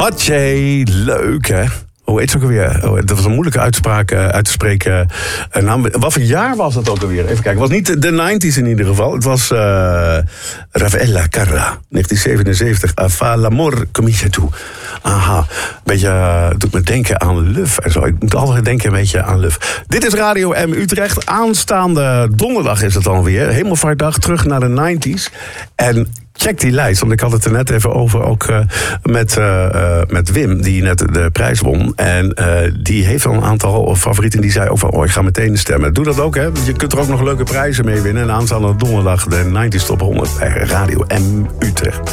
Atje, leuk hè? Hoe heet ze ook alweer? Oh, dat was een moeilijke uitspraak uit te spreken. Wat voor jaar was dat ook alweer? Even kijken. Het was niet de 90s in ieder geval. Het was Rafaela Carrà, 1977. Fa l'amor comincia tu. Aha. Beetje doet me denken aan Luf en zo. Ik moet altijd denken een beetje aan Luf. Dit is Radio M Utrecht. Aanstaande donderdag is het dan weer. Hemelvaartdag, terug naar de 90s. En check die lijst, want ik had het er net even over, ook met Wim, die net de prijs won. En die heeft al een aantal favorieten. Die zei ook van, ik ga meteen stemmen. Doe dat ook, hè. Je kunt er ook nog leuke prijzen mee winnen. En aanstaande donderdag de 90s Top 100 bij Radio M Utrecht.